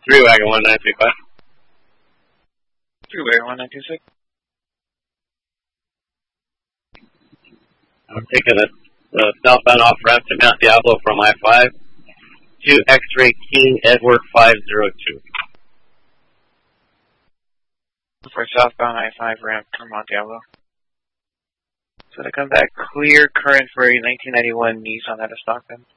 3-Wagon 1935. 3-Wagon 1926. I'm taking the southbound off-ramp to Mount Diablo from I-5 to X-Ray King Edward 502. For southbound I-5 ramp from Mount Diablo. So to come back, clear current for a 1991 Nissan out of Stockton.